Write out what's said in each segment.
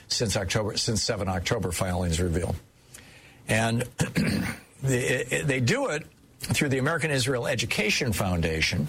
since 7 October filings reveal. And they do it through the American Israel Education Foundation,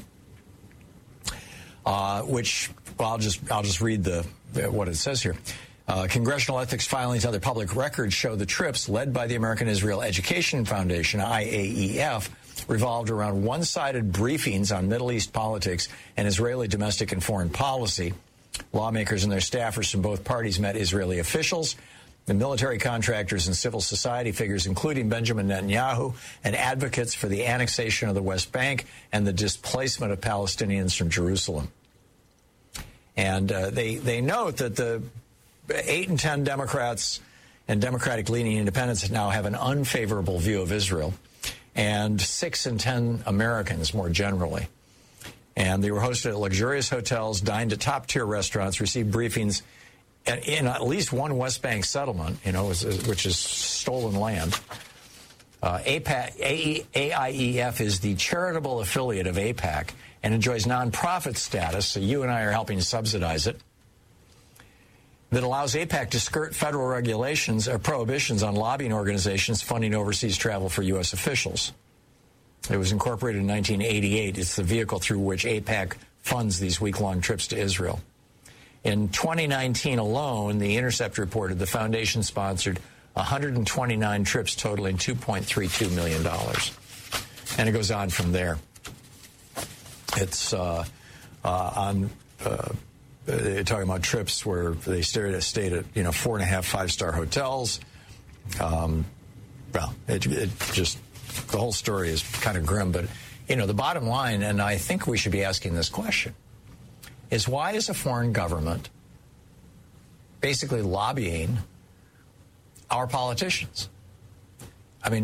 which, well, I'll just read what it says here. Congressional ethics filings and other public records show the trips led by the American Israel Education Foundation, IAEF, revolved around one-sided briefings on Middle East politics and Israeli domestic and foreign policy. Lawmakers and their staffers from both parties met Israeli officials, the military contractors and civil society figures, including Benjamin Netanyahu, and advocates for the annexation of the West Bank and the displacement of Palestinians from Jerusalem. And they note that the 8 and 10 Democrats and Democratic-leaning independents now have an unfavorable view of Israel, and 6 in 10 Americans more generally. And they were hosted at luxurious hotels, dined at top-tier restaurants, received briefings in at least one West Bank settlement, which is stolen land. AIEF is the charitable affiliate of AIPAC and enjoys nonprofit status, so you and I are helping subsidize it, that allows AIPAC to skirt federal regulations or prohibitions on lobbying organizations funding overseas travel for U.S. officials. It was incorporated in 1988. It's the vehicle through which AIPAC funds these week-long trips to Israel. In 2019 alone, The Intercept reported the foundation sponsored 129 trips totaling $2.32 million. And it goes on from there. It's they're talking about trips where they stayed at 4.5 5-star hotels. Well, it just, the whole story is kind of grim. But, the bottom line, and I think we should be asking this question, is why is a foreign government basically lobbying our politicians? I mean,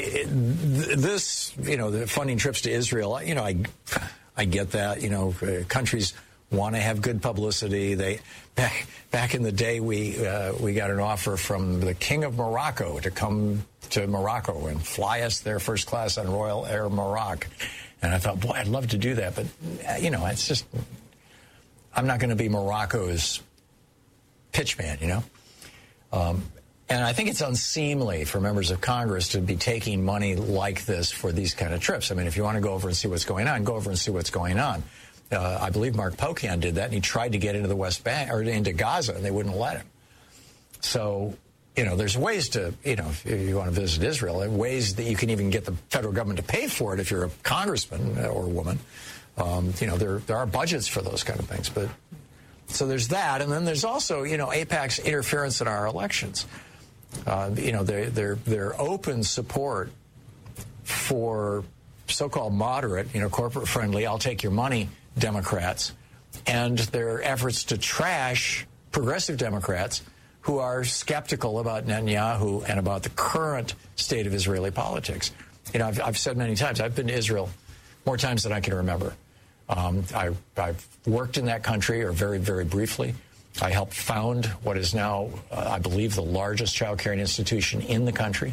the funding trips to Israel, I get that, countries want to have good publicity. Back in the day, we got an offer from the King of Morocco to come to Morocco and fly us there first class on Royal Air Morocco. And I thought, boy, I'd love to do that. But, it's just, I'm not going to be Morocco's pitchman, And I think it's unseemly for members of Congress to be taking money like this for these kind of trips. I mean, if you want to go over and see what's going on, go over and see what's going on. I believe Mark Pocan did that, and he tried to get into the West Bank or into Gaza, and they wouldn't let him. So, there's ways to, if you want to visit Israel, ways that you can even get the federal government to pay for it if you're a congressman or woman. There are budgets for those kind of things. But so there's that, and then there's also, AIPAC's interference in our elections. Their open support for so-called moderate, corporate-friendly, I'll take your money Democrats, and their efforts to trash progressive Democrats who are skeptical about Netanyahu and about the current state of Israeli politics. I've said many times, I've been to Israel more times than I can remember. I've worked in that country, or very, very briefly. I helped found what is now, I believe, the largest child caring institution in the country.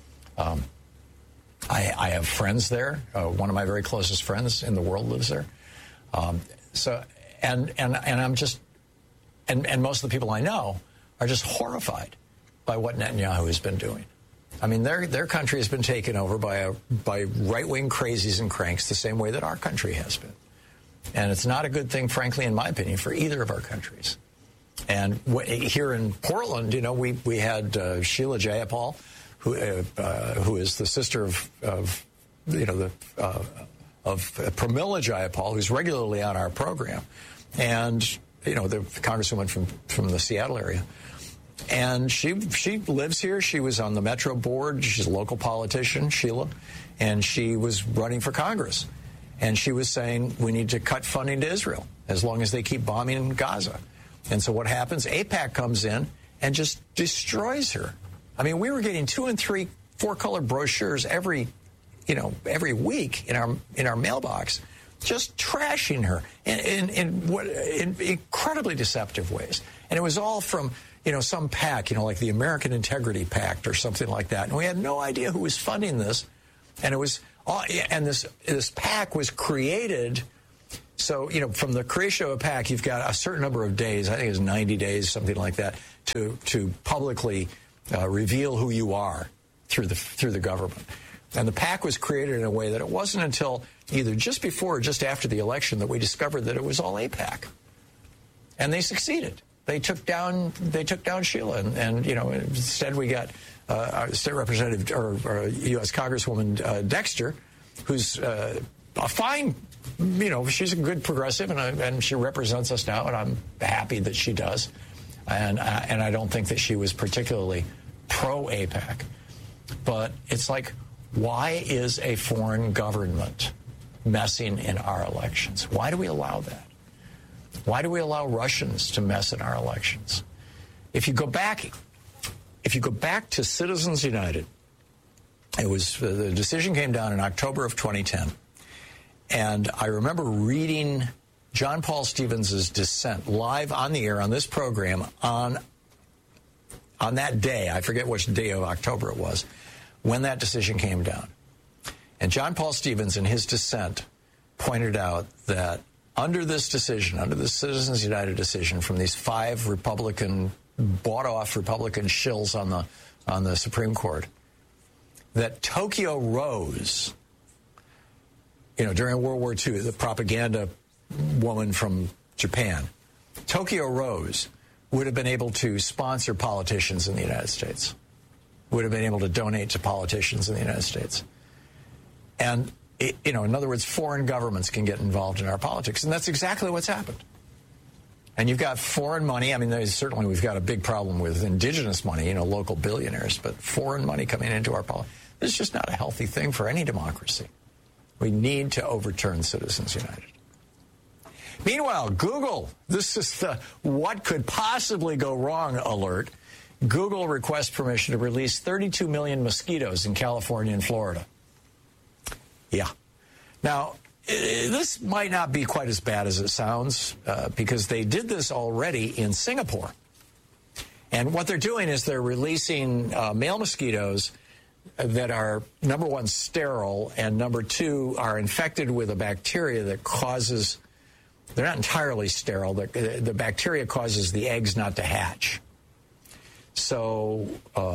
I have friends there. One of my very closest friends in the world lives there. And I'm just, and most of the people I know are just horrified by what Netanyahu has been doing. I mean, their country has been taken over by right-wing crazies and cranks the same way that our country has been. And it's not a good thing, frankly, in my opinion, for either of our countries. And here in Portland, we had Sheila Jayapal, who is the sister of Pramila Jayapal, who's regularly on our program, and the congresswoman from the Seattle area. And she lives here. She was on the Metro board. She's a local politician, Sheila, and she was running for Congress. And she was saying we need to cut funding to Israel as long as they keep bombing Gaza. And so what happens? AIPAC comes in and just destroys her. I mean, we were getting 2 and 3 4-color brochures every week in our mailbox, just trashing her in incredibly deceptive ways. And it was all from some PAC, like the American Integrity Pact or something like that. And we had no idea who was funding this. And it was, and this PAC was created So, from the creation of OPAC, you've got a certain number of days, I think it's 90 days, something like that, to publicly reveal who you are through the government. And the PAC was created in a way that it wasn't until either just before or just after the election that we discovered that it was all AIPAC. And they succeeded. They took down Sheila, and instead we got State Representative or U.S. Congresswoman Dexter, who's a fine, she's a good progressive, and she represents us now, and I'm happy that she does. And I don't think that she was particularly pro-AIPAC. But it's like, why is a foreign government messing in our elections? Why do we allow that? Why do we allow Russians to mess in our elections? If you go back to Citizens United, the decision came down in October of 2010, and I remember reading John Paul Stevens' dissent live on the air on this program on that day. I forget which day of October it was, when that decision came down. And John Paul Stevens, in his dissent, pointed out that under this decision, under the Citizens United decision from these 5 bought-off Republican shills on the Supreme Court, that Tokyo Rose, during World War II, the propaganda woman from Japan, Tokyo Rose would have been able to sponsor politicians in the United States, would have been able to donate to politicians in the United States. And, in other words, foreign governments can get involved in our politics, and that's exactly what's happened. And you've got foreign money. I mean, we've got a big problem with indigenous money, local billionaires, but foreign money coming into our politics. This is just not a healthy thing for any democracy. We need to overturn Citizens United. Meanwhile, Google, this is the what could possibly go wrong alert. Google requests permission to release 32 million mosquitoes in California and Florida. Yeah. Now, this might not be quite as bad as it sounds because they did this already in Singapore. And what they're doing is they're releasing male mosquitoes that are, number one, sterile, and number two, are infected with a bacteria that causes, they're not entirely sterile, the bacteria causes the eggs not to hatch. So,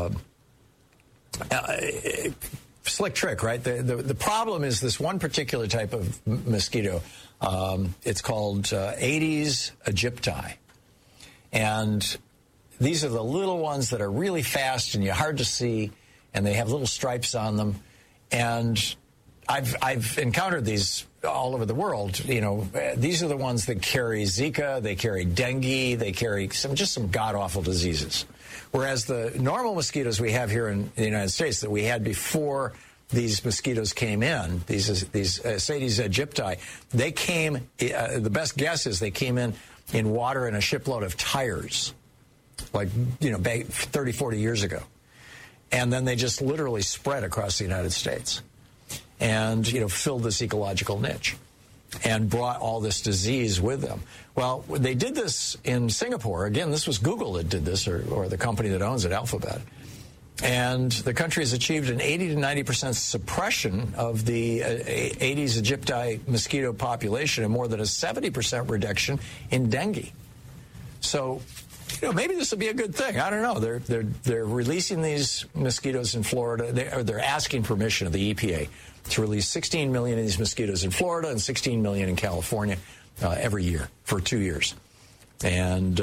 slick trick, right? The problem is this one particular type of mosquito. It's called Aedes aegypti. And these are the little ones that are really fast and you're hard to see, and they have little stripes on them. And I've encountered these all over the world. These are the ones that carry Zika, they carry dengue, they carry some god-awful diseases. Whereas the normal mosquitoes we have here in the United States that we had before these mosquitoes came in, these Aedes aegypti, they came, the best guess is they came in water in a shipload of tires, like, 30, 40 years ago. And then they just literally spread across the United States and, filled this ecological niche and brought all this disease with them. Well, they did this in Singapore. Again, this was Google that did this, or the company that owns it, Alphabet. And the country has achieved an 80 to 90% suppression of the Aedes aegypti mosquito population and more than a 70% reduction in dengue. So, maybe this will be a good thing. I don't know. They're releasing these mosquitoes in Florida. They're asking permission of the EPA to release 16 million of these mosquitoes in Florida and 16 million in California every year for 2 years. And,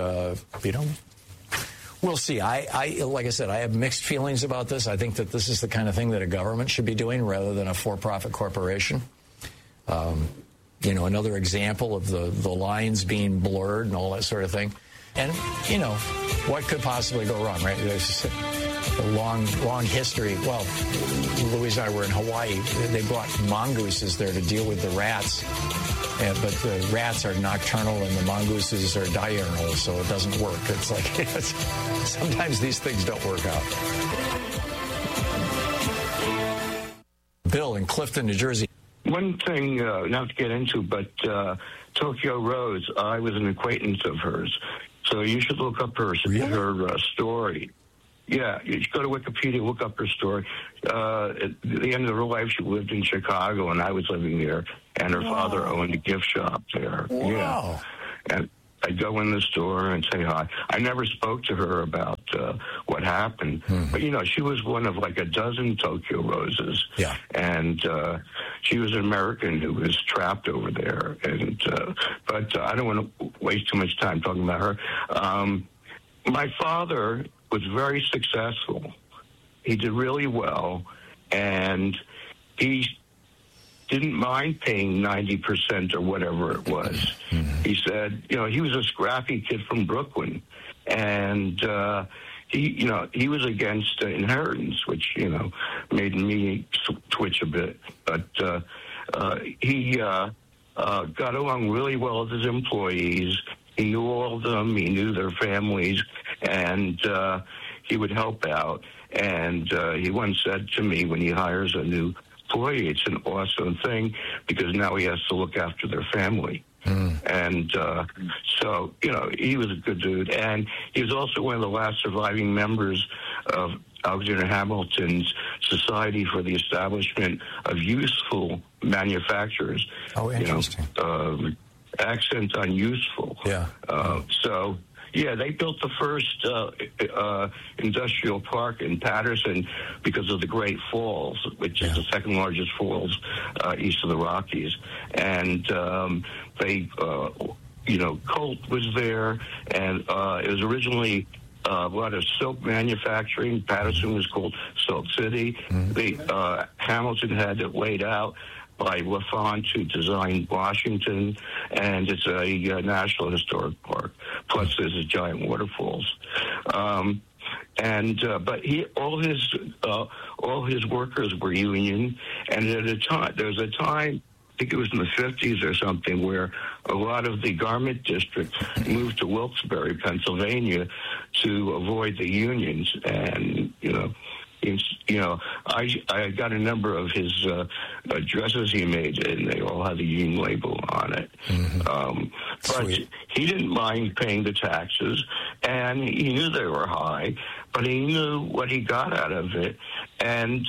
we'll see. Like I said, I have mixed feelings about this. I think that this is the kind of thing that a government should be doing rather than a for-profit corporation. Another example of the lines being blurred and all that sort of thing. And, what could possibly go wrong, right? There's a long history. Well, Louise and I were in Hawaii. They brought mongooses there to deal with the rats. But the rats are nocturnal and the mongooses are diurnal, so it doesn't work. It's like, sometimes these things don't work out. Bill in Clifton, New Jersey. One thing, not to get into, but Tokyo Rose, I was an acquaintance of hers. So you should look up her story. Yeah, you should go to Wikipedia, look up her story. At the end of her life, she lived in Chicago, and I was living there, and her father owned a gift shop there. Wow. Yeah. And I'd go in the store and say hi. I never spoke to her about what happened. But, she was one of like a dozen Tokyo Roses. Yeah. And she was an American who was trapped over there. And but I don't want to waste too much time talking about her. My father was very successful. He did really well. And he didn't mind paying 90% or whatever it was. He said, he was a scrappy kid from Brooklyn, and he was against inheritance, which made me twitch a bit. But he got along really well with his employees. He knew all of them. He knew their families, and he would help out. And he once said to me, when he hires a new employee, it's an awesome thing because now he has to look after their family. And so, he was a good dude. And he was also one of the last surviving members of Alexander Hamilton's Society for the Establishment of Useful Manufacturers. Oh, interesting. Accent on useful. Yeah. Yeah, they built the first industrial park in Patterson because of the Great Falls, which is the second largest falls east of the Rockies. And they, Colt was there, and it was originally a lot of silk manufacturing. Patterson was called Silk City. Hamilton had it laid out by LaFont, who designed Washington, and it's a National Historic Park. Plus, there's a giant waterfalls. But all his workers were union, and there was a time, I think it was in the 50s or something, where a lot of the garment districts moved to Wilkes-Barre, Pennsylvania, to avoid the unions, and I got a number of his dresses he made, and they all had the union label on it. But he didn't mind paying the taxes, and he knew they were high, but he knew what he got out of it. And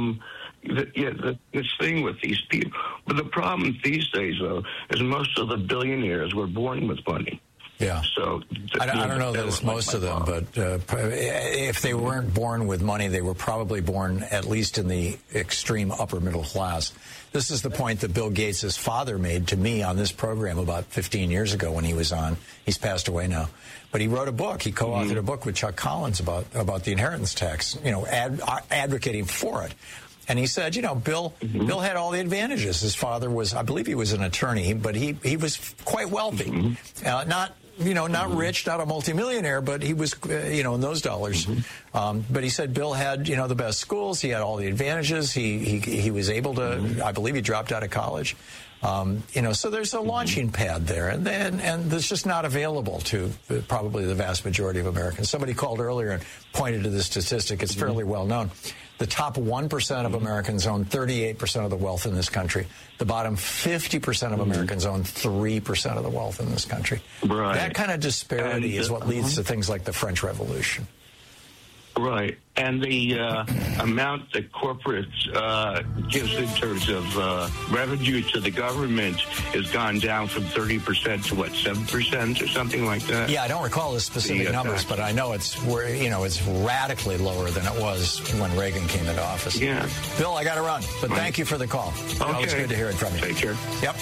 this thing with these people. But the problem these days, though, is most of the billionaires were born with money. Yeah. So I don't know that it's most of them, but if they weren't born with money, they were probably born at least in the extreme upper middle class. This is the point that Bill Gates' father made to me on this program about 15 years ago when he was on. He's passed away now. But he wrote a book. He co-authored a book with Chuck Collins about the inheritance tax, advocating for it. And he said, Bill had all the advantages. His father was, I believe he was an attorney, but he was quite wealthy. Not rich, not a multimillionaire, but he was, in those dollars. But he said Bill had, the best schools. He had all the advantages. He was able to, I believe he dropped out of college. So there's a launching pad there, and that's just not available to probably the vast majority of Americans. Somebody called earlier and pointed to this statistic. It's fairly well known. The top 1% of Americans own 38% of the wealth in this country. The bottom 50% of Americans own 3% of the wealth in this country. Right. That kind of disparity is what leads to things like the French Revolution. Right. And the amount that corporates gives in terms of revenue to the government has gone down from 30% to, 7% or something like that? Yeah, I don't recall the specific numbers, but I know it's radically lower than it was when Reagan came into office. Yeah. Bill, I got to run, but thank you for the call. Okay. It's good to hear it from you. Take care. Yep.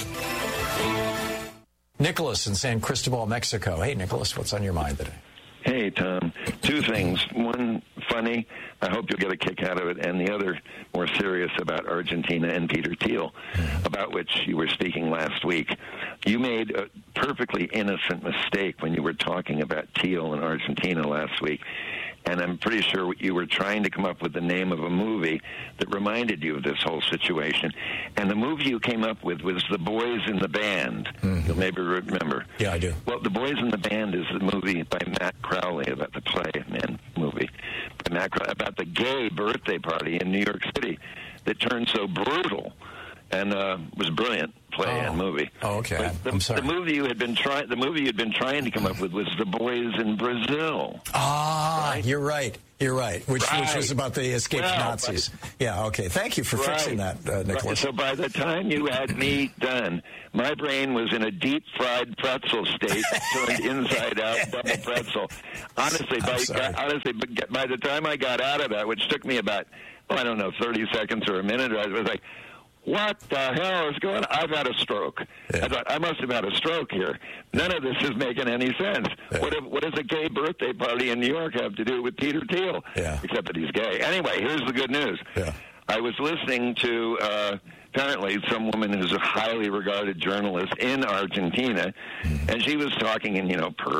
Nicholas in San Cristobal, Mexico. Hey, Nicholas, what's on your mind today? Hey, Tom. Two things. One, funny. I hope you'll get a kick out of it. And the other, more serious, about Argentina and Peter Thiel, about which you were speaking last week. You made a perfectly innocent mistake when you were talking about Thiel and Argentina last week. And I'm pretty sure you were trying to come up with the name of a movie that reminded you of this whole situation. And the movie you came up with was The Boys in the Band. You'll maybe remember. Yeah, I do. Well, The Boys in the Band is the movie by Matt Crowley about the play, movie by Matt Crowley, about the gay birthday party in New York City that turned so brutal and was brilliant, play and movie. Oh, okay. I'm sorry. The movie you'd been trying to come up with was The Boys in Brazil. Ah, right? You're right. You're right. Which was about the escaped Nazis. Yeah, okay. Thank you for fixing that, Nicholas. Right. So by the time you had me done, my brain was in a deep-fried pretzel state, turned inside out, double pretzel. Honestly, by the time I got out of that, which took me about, 30 seconds or a minute, I was like, what the hell is going on? I've had a stroke. Yeah. I thought, I must have had a stroke here. None of this is making any sense. Yeah. What does a gay birthday party in New York have to do with Peter Thiel? Yeah. Except that he's gay. Anyway, here's the good news. Yeah. I was listening to apparently some woman who's a highly regarded journalist in Argentina, and she was talking in,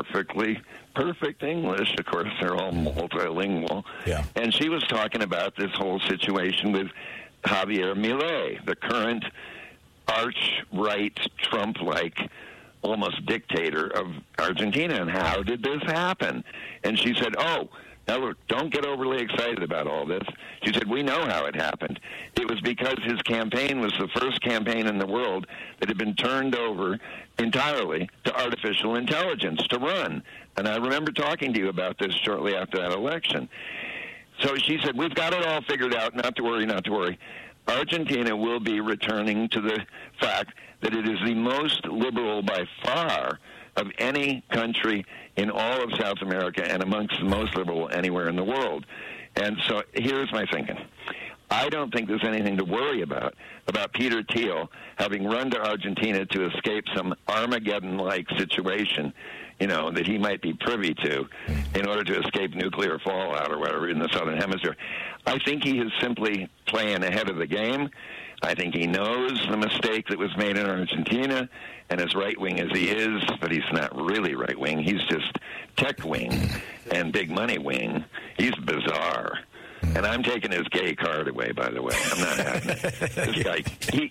perfect English. Of course, they're all multilingual. Yeah. And she was talking about this whole situation with Javier Milei, the current arch-right, Trump-like, almost dictator of Argentina. And how did this happen? And she said, now look, don't get overly excited about all this. She said, we know how it happened. It was because his campaign was the first campaign in the world that had been turned over entirely to artificial intelligence to run. And I remember talking to you about this shortly after that election. So she said, we've got it all figured out, not to worry, not to worry. Argentina will be returning to the fact that it is the most liberal by far of any country in all of South America and amongst the most liberal anywhere in the world. And so here's my thinking. I don't think there's anything to worry about Peter Thiel having run to Argentina to escape some Armageddon-like situation, that he might be privy to in order to escape nuclear fallout or whatever in the Southern Hemisphere. I think he is simply playing ahead of the game. I think he knows the mistake that was made in Argentina, and as right-wing as he is, but he's not really right-wing, he's just tech-wing and big-money wing. He's bizarre. And I'm taking his gay card away, by the way. I'm not having it. This guy,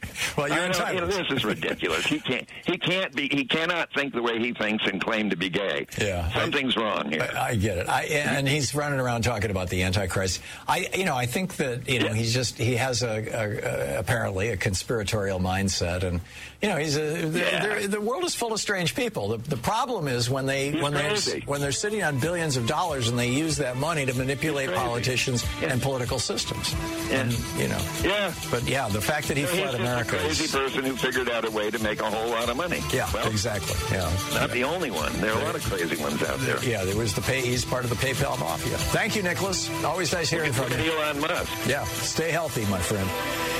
this is ridiculous. He cannot think the way he thinks and claim to be gay. Yeah. Something's wrong here. I get it. And he's running around talking about the Antichrist. I think that, he has apparently a conspiratorial mindset, and, the world is full of strange people. The problem is when they're sitting on billions of dollars and they use that money to manipulate politicians and political systems. Yeah. And, But, the fact that he fled America is... He's a crazy person who figured out a way to make a whole lot of money. Yeah, well, exactly. Yeah. Not the only one. There are a lot of crazy ones out there. Yeah, he's part of the PayPal mafia. Thank you, Nicholas. Always nice hearing from you. Elon Musk. Yeah, stay healthy, my friend.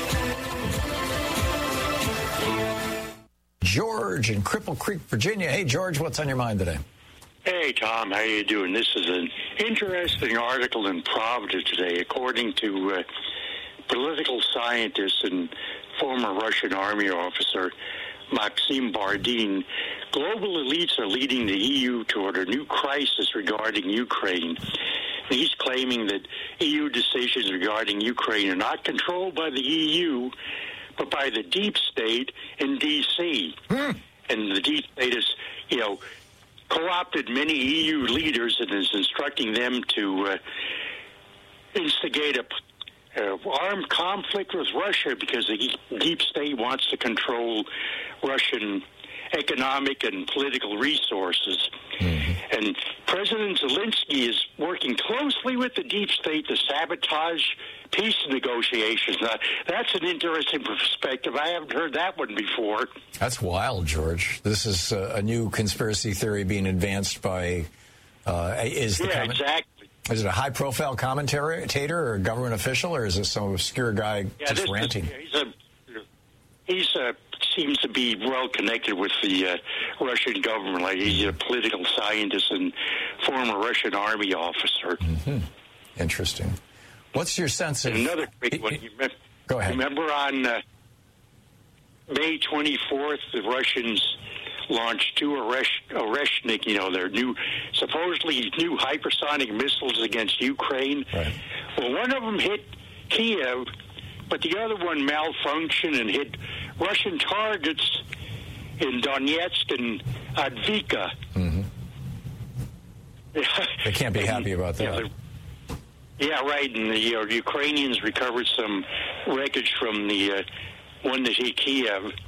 George in Cripple Creek, Virginia. Hey, George, what's on your mind today? Hey, Tom, how you doing? This is an interesting article in Providence today. According to political scientist and former Russian army officer Maxim Bardin, global elites are leading the EU toward a new crisis regarding Ukraine. He's claiming that EU decisions regarding Ukraine are not controlled by the EU, but by the deep state in D.C. And the deep state is, co-opted many EU leaders and is instructing them to instigate a armed conflict with Russia because the deep state wants to control Russian economic and political resources. And President Zelensky is working closely with the deep state to sabotage peace negotiations. That's an interesting perspective. I haven't heard that one before. That's wild, George. This is a new conspiracy theory being advanced by... exactly. Is it a high-profile commentator or a government official, or is this some obscure guy just ranting? He seems to be well connected with the Russian government. Like he's a political scientist and former Russian army officer. Mm-hmm. Interesting. What's your sense of... Another quick one. Go ahead. Remember on May 24th, the Russians launched two Oreshnik, their supposedly new hypersonic missiles against Ukraine. Right. Well, one of them hit Kiev, but the other one malfunctioned and hit Russian targets in Donetsk and Advika. Mm-hmm. They can't be happy about that. Yeah, right. And the Ukrainians recovered some wreckage from the one that hit Kiev.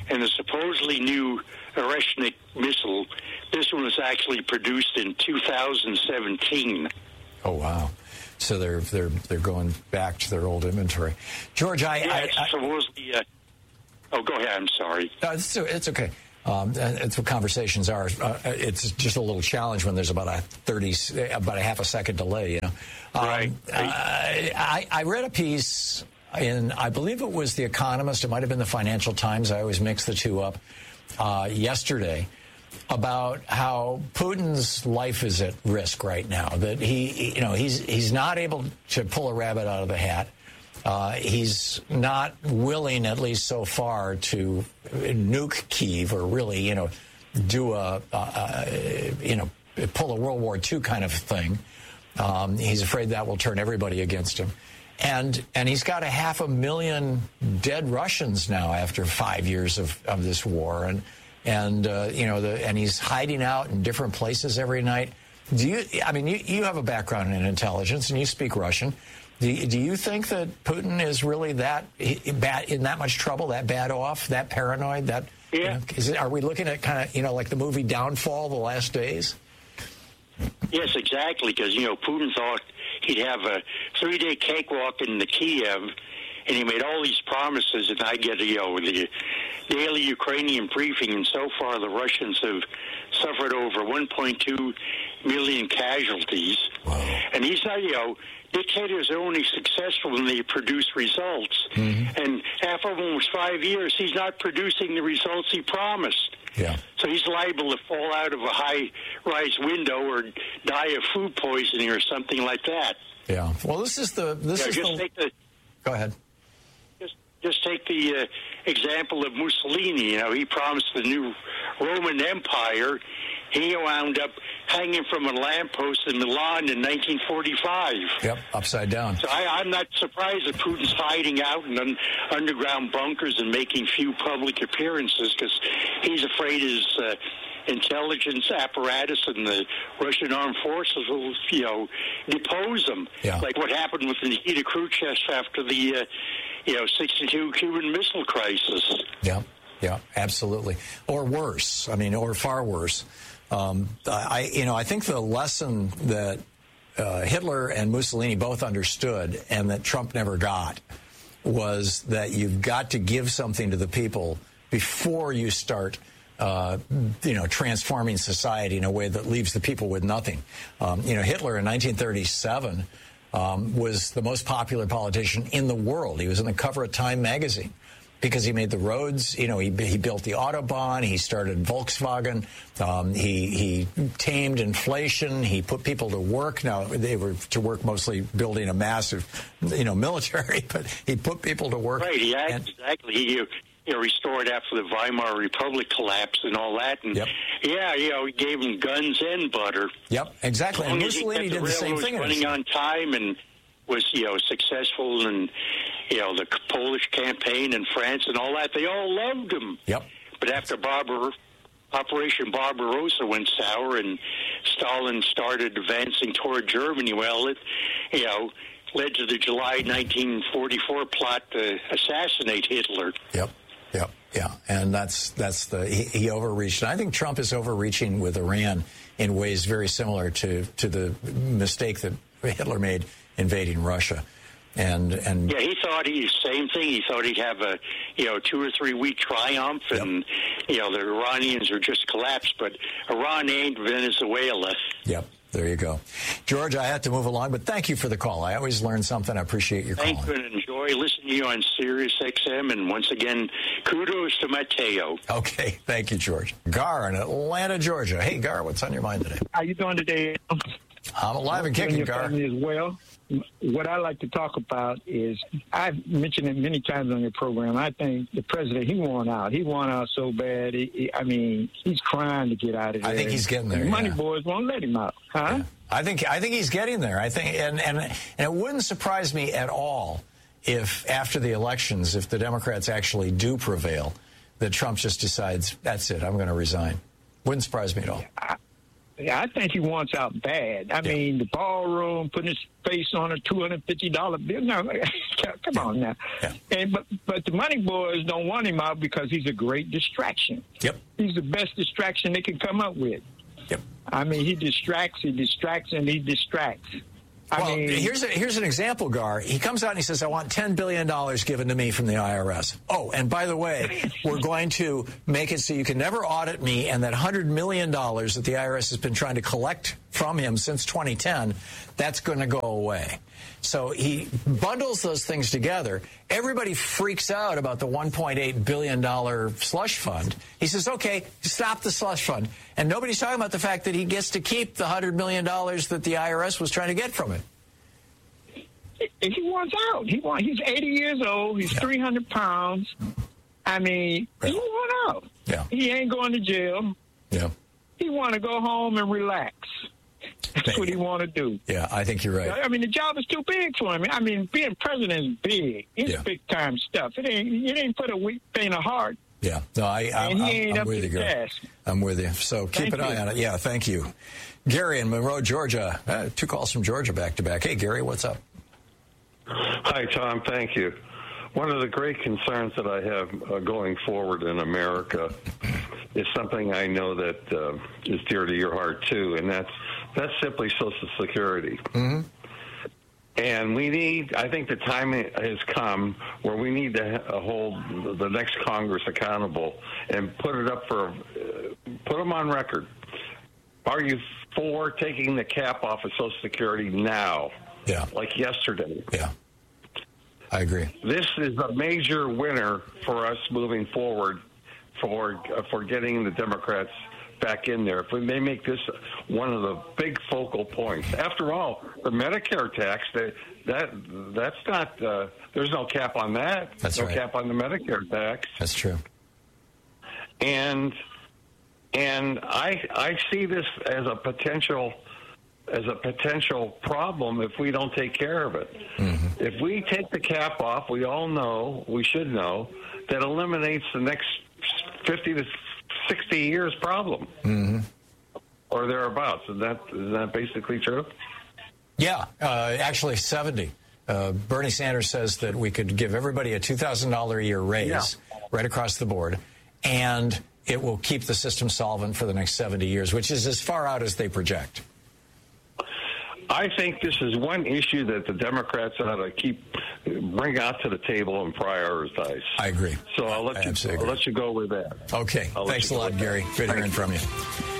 and the supposedly new Oreshnik missile, this one was actually produced in 2017. Oh, wow. So they're going back to their old inventory. George, supposedly... oh, go ahead. I'm sorry. It's okay. It's what conversations are. It's just a little challenge when there's about a half a second delay, you know. Right. I read a piece in, I believe it was The Economist. It might have been the Financial Times. I always mix the two up. Yesterday, about how Putin's life is at risk right now. That he's not able to pull a rabbit out of the hat. He's not willing, at least so far, to nuke Kyiv or really, do pull a World War II kind of thing. He's afraid that will turn everybody against him. And he's got 500,000 dead Russians now after 5 years of this war. And he's hiding out in different places every night. You have a background in intelligence and you speak Russian. Do you think that Putin is really that bad, in that much trouble, that bad off, that paranoid? Yeah. Are we looking at kind of, like the movie Downfall, The Last Days? Yes, exactly, because, Putin thought he'd have a 3-day cakewalk in the Kiev, and he made all these promises, and I get, the daily Ukrainian briefing, and so far the Russians have suffered over 1.2 million casualties. Wow. And he's not, dictators are only successful when they produce results. Mm-hmm. And after almost 5 years, he's not producing the results he promised. Yeah. So he's liable to fall out of a high-rise window or die of food poisoning or something like that. Yeah. Well, Go ahead. Just take the example of Mussolini. He promised the new Roman Empire. He wound up hanging from a lamppost in Milan in 1945. Yep, upside down. So I'm not surprised that Putin's hiding out in underground bunkers and making few public appearances because he's afraid his intelligence apparatus and the Russian armed forces will, depose him. Yeah. Like what happened with Nikita Khrushchev after the, 62 Cuban Missile Crisis. Yeah, absolutely. Or worse. Or far worse. I think the lesson that Hitler and Mussolini both understood and that Trump never got was that you've got to give something to the people before you start transforming society in a way that leaves the people with nothing. Hitler in 1937 was the most popular politician in the world. He was on the cover of Time magazine because he made the roads. He built the Autobahn. He started Volkswagen. He tamed inflation. He put people to work. Now, they were to work mostly building a massive, military, but he put people to work. Right, exactly. He restored after the Weimar Republic collapsed and all that. And yep. He gave them guns and butter. Yep, exactly. And Mussolini did the same thing. Running on time and was, successful in, the Polish campaign in France and all that. They all loved him. Yep. But after Operation Barbarossa went sour and Stalin started advancing toward Germany, well, it, led to the July 1944 plot to assassinate Hitler. Yep. Yeah, and he overreached. And I think Trump is overreaching with Iran in ways very similar to the mistake that Hitler made invading Russia. And yeah, he thought same thing. He thought he'd have a 2 or 3 week triumph, and the Iranians are just collapsed. But Iran ain't Venezuela. Yep. There you go. George, I had to move along, but thank you for the call. I always learn something. I appreciate your calling. Thank you and enjoy listening to you on Sirius XM. And once again, kudos to Mateo. Okay. Thank you, George. Gar in Atlanta, Georgia. Hey, Gar, what's on your mind today? How you doing today? I'm alive and kicking, Gar. As well. What I like to talk about is, I've mentioned it many times on your program, I think the president, he won out. He won out so bad. He's crying to get out of there. I think he's getting there. The money boys won't let him out. Huh? Yeah. I think he's getting there. I think, and it wouldn't surprise me at all if after the elections, if the Democrats actually do prevail, that Trump just decides, that's it, I'm going to resign. Wouldn't surprise me at all. I think he wants out bad. I mean, the ballroom, putting his face on a $250 bill. No, come on now. Yeah. And but the money boys don't want him out because he's a great distraction. Yep. He's the best distraction they can come up with. Yep. I mean, he distracts, and he distracts. Well, here's an example, Gar. He comes out and he says, I want $10 billion given to me from the IRS. Oh, and by the way, we're going to make it so you can never audit me, and that $100 million that the IRS has been trying to collect from him since 2010, that's going to go away. So he bundles those things together. Everybody freaks out about the $1.8 billion slush fund. He says, okay, stop the slush fund. And nobody's talking about the fact that he gets to keep the $100 million that the IRS was trying to get from it. He wants out. He's 80 years old. He's 300 pounds. I mean, he want out. Yeah. He ain't going to jail. Yeah. He want to go home and relax. That's what he want to do. Yeah, I think you're right. I mean, the job is too big for him. I mean, being president is big. It's big time stuff. It ain't put a weak thing of heart. Yeah, no, I'm with you, girl. I'm with you. So keep an eye on it. Yeah, thank you. Gary in Monroe, Georgia. 2 calls from Georgia back to back. Hey, Gary, what's up? Hi, Tom. Thank you. One of the great concerns that I have going forward in America is something I know that is dear to your heart, too, and that's simply Social Security. Mm-hmm. And I think the time has come where we need to hold the next Congress accountable and put them on record. Are you for taking the cap off of Social Security now? Yeah. Like yesterday? Yeah. I agree. This is a major winner for us moving forward for getting the Democrats back in there. If we may make this one of the big focal points. After all, the Medicare tax, that's not, there's no cap on that. That's no right. cap on the Medicare tax. That's true. And I see this as a potential problem if we don't take care of it. Mm-hmm. If we take the cap off, we should know, that eliminates the next 50 to 60 years problem. Mm-hmm. Or thereabouts. Is that basically true? Yeah, actually 70. Bernie Sanders says that we could give everybody a $2,000 a year raise right across the board, and it will keep the system solvent for the next 70 years, which is as far out as they project. I think this is one issue that the Democrats ought to bring out to the table and prioritize. I agree. So I'll let you go with that. Okay. Thanks a lot, Gary. Good hearing from you.